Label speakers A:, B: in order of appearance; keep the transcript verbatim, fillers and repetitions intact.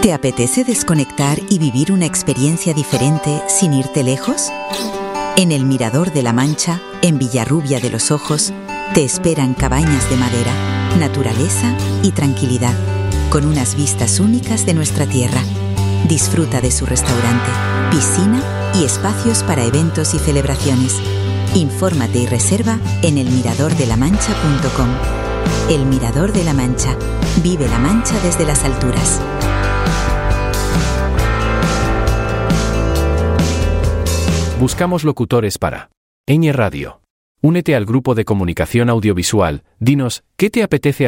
A: ¿Te apetece desconectar y vivir una experiencia diferente sin irte lejos? En el Mirador de la Mancha, en Villarrubia de los Ojos, te esperan cabañas de madera, naturaleza y tranquilidad, con unas vistas únicas de nuestra tierra. Disfruta de su restaurante, piscina y espacios para eventos y celebraciones. Infórmate y reserva en el mirador de la mancha punto com. El Mirador de la Mancha. Vive la Mancha desde las alturas.
B: Buscamos locutores para Ñ Radio. Únete al grupo de comunicación audiovisual. Dinos, ¿qué te apetece